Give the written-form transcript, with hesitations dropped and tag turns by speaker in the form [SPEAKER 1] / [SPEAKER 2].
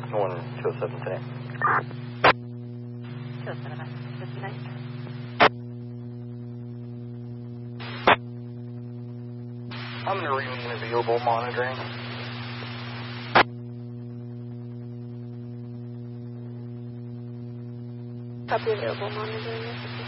[SPEAKER 1] 127 today.
[SPEAKER 2] 207, 59.
[SPEAKER 1] I'm going to remain available monitoring.
[SPEAKER 2] Copy available monitoring.